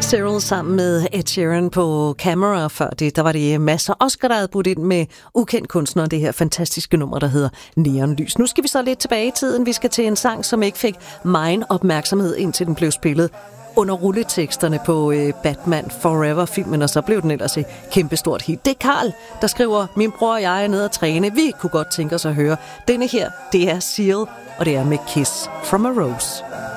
Cyril sammen med Ed Sheeran på Camera. Før det, der var det masser Oscar, der havde budt ind med ukendt kunstner, det her fantastiske nummer, der hedder Neonlys. Nu skal vi så lidt tilbage i tiden. Vi skal til en sang, som ikke fik megen opmærksomhed, indtil den blev spillet under rulleteksterne på Batman Forever-filmen, og så blev den ellers et kæmpestort hit. Det er Karl, der skriver: min bror og jeg er nede at træne. Vi kunne godt tænke os at høre denne her. Det er Seal, og det er med Kiss from a Rose.